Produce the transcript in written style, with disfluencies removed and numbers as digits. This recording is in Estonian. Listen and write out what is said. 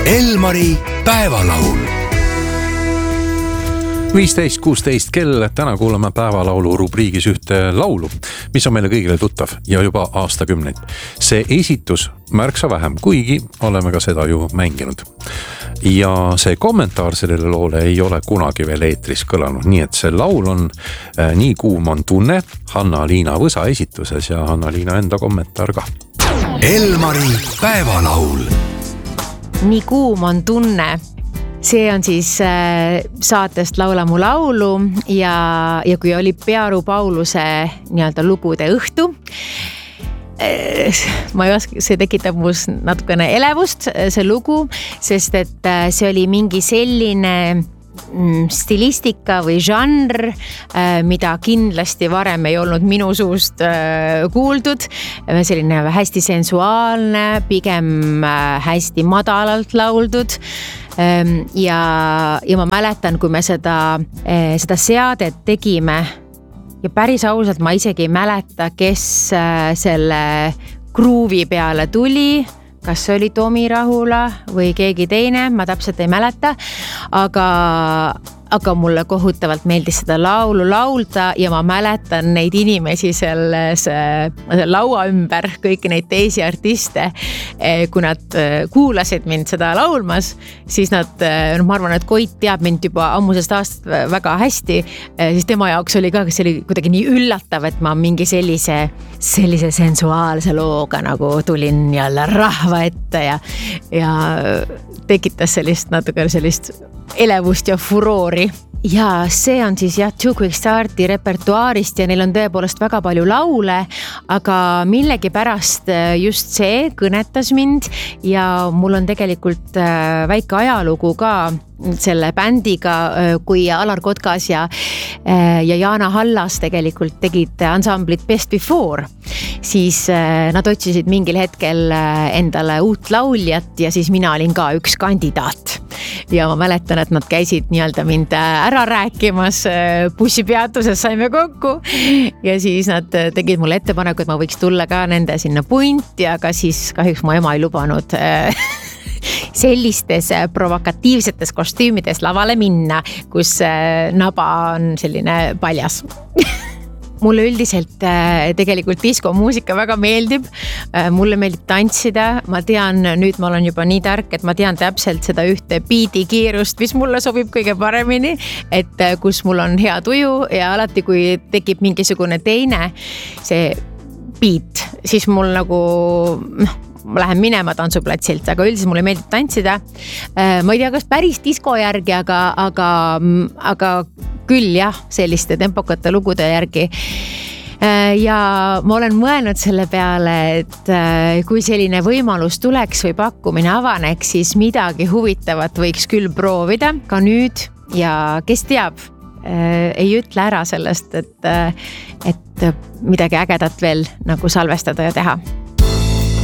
Elmari päevalaul. 15.16 kell, täna kuulame päevalaulu rubriigis ühte laulu, mis on meile kõigile tuttav ja juba aastakümneid. See esitus märksa vähem, kuigi oleme ka seda ju mänginud. Ja see kommentaar sellele loole ei ole kunagi veel eetris kõlanud, nii et see laul on Nii kuum on tunne Hanna-Liina Võsa esituses ja Hanna-Liina enda kommentaar ka. Elmari päevalaul. Nii kuum on tunne. See on siis saatest Laula mu laulu ja kui oli Pearu Pauluse nii-öelda lugude õhtu, ma ei oska, see tekitab mus natukene elevust, see lugu, sest et see oli mingi selline stilistika või žanr, mida kindlasti varem ei olnud minu suust kuuldud. Selline hästi sensuaalne, pigem hästi madalalt lauldud. Ja ma mäletan, kui me seda seadet tegime ja päris ausalt ma isegi ei mäleta, kes selle gruuvi peale tuli, kas see oli Tomi Rahula või keegi teine, ma täpselt ei mäleta, aga mulle kohutavalt meeldis seda laulu laulda ja ma mäletan neid inimesi selles laua ümber, kõiki neid teisi artiste, kui nad kuulasid mind seda laulmas, siis nad, ma arvan, et Koit teab mind juba ammusest aastast väga hästi, siis tema jaoks oli ka, see oli kuidagi nii üllatav, et ma mingi sellise sensuaalse looga nagu tulin jälle rahva ette ja tekitas natuke sellist elevust ja furoori. Ja see on siis Too Quick Starti repertuaarist ja neil on tõepoolest väga palju laule, aga millegi pärast just see kõnetas mind ja mul on tegelikult väike ajalugu ka selle bändiga, kui Alar Kotkas ja Jaana Hallas tegelikult tegid ansamblit Best Before, siis nad otsisid mingil hetkel endale uut lauljat ja siis mina olin ka üks kandidaat. Ja ma mäletan, et nad käisid nii-öelda mind ära rääkimas, bussipeatuses saime kokku ja siis nad tegid mulle ettepaneku, et ma võiks tulla ka nende sinna punti, aga siis kahjuks mu ema ei lubanud sellistes provokatiivsetes kostüümides lavale minna, kus naba on selline paljas. Mulle üldiselt tegelikult diskomuusika väga meeldib, mulle meeldib tantsida, ma tean, nüüd ma olen juba nii tark, et ma tean täpselt seda ühte beati kiirust, mis mulle sobib kõige paremini, et kus mul on hea tuju ja alati kui tekib mingisugune teine see beat, siis mul nagu ma lähen minema tantsuplatsilt, aga üldiselt mulle meeldib tantsida. Ma ei tea, kas päris disko järgi, aga küll jah, selliste tempokate lugude järgi. Ja ma olen mõelnud selle peale, et kui selline võimalus tuleks või pakkumine avaneks, siis midagi huvitavat võiks küll proovida ka nüüd ja kes teab, ei ütle ära sellest, et midagi ägedat veel nagu salvestada ja teha.